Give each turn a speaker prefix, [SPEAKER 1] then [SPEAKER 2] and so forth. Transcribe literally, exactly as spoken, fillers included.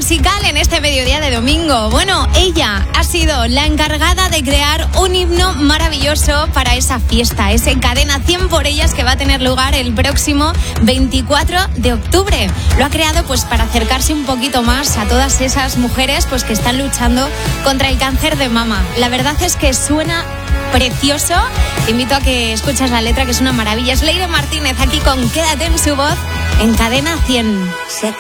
[SPEAKER 1] musical en este mediodía de domingo. Bueno, ella ha sido la encargada de crear un himno maravilloso para esa fiesta, ese Cadena cien por ellas que va a tener lugar el próximo veinticuatro de octubre. Lo ha creado pues para acercarse un poquito más a todas esas mujeres pues que están luchando contra el cáncer de mama. La verdad es que suena precioso. Te invito a que escuches la letra, que es una maravilla. Es Leire Martínez aquí con Quédate en su voz en Cadena cien.